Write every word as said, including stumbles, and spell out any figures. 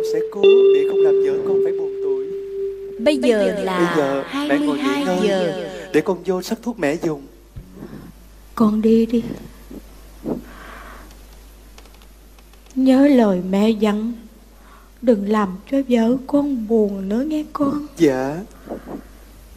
sẽ cố để không làm vợ con phải buồn tuổi. Bây giờ là Bây giờ mẹ ngồi nghỉ hai mươi hai ngơi giờ. để con vô sắc thuốc mẹ dùng. Con đi đi. Nhớ lời mẹ dặn, đừng làm cho vợ con buồn nữa nghe con. Dạ.